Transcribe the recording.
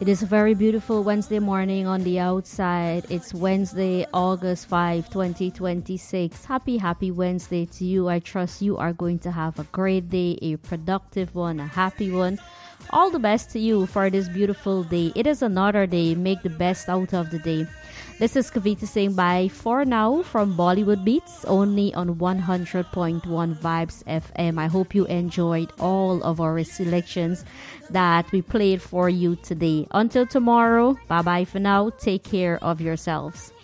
It is a very beautiful Wednesday morning on the outside. It's Wednesday, August 5, 2026. Happy Wednesday to you. I trust you are going to have a great day, a productive one, a happy one. All the best to you for this beautiful day. It is another day. Make the best out of the day. This is Kavita saying bye for now from Bollywood Beats, only on 100.1 Vibes FM. I hope you enjoyed all of our selections that we played for you today. Until tomorrow, bye bye for now. Take care of yourselves.